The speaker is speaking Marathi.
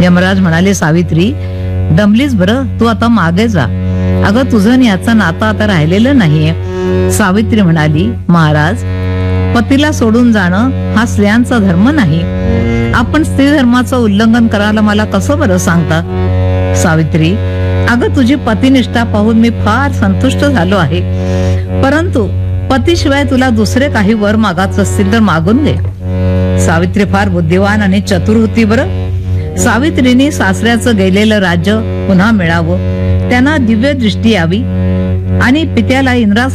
यमराज म्हणाले, सावित्री दमलीस बरं, तू आता मागे जा. अगं तुझं आणि याचं नातं आता राहिलेलं नाहीये. सावित्री म्हणाली, महाराज पतीला सोडून जाणं हा स्त्रियांचा धर्म नाही. आपण स्त्री धर्माचं उल्लंघन करायला मला कसं बरं सांगता. सावित्री, अगं तुझी पतिनिष्ठा पाहून मी फार संतुष्ट झालो आहे, परंतु पतीशिवाय तुला दुसरे काही वर मागायचं असतील तर मागून घे. सावित्री फार बुद्धिवान आणि चतुर होती बरं. सावित्रीने सासऱ्याचं गेलेलं राज्य पुन्हा मिळावं, त्यांना दिव्य दृष्टी यावी आणि पित्याला इंद्रा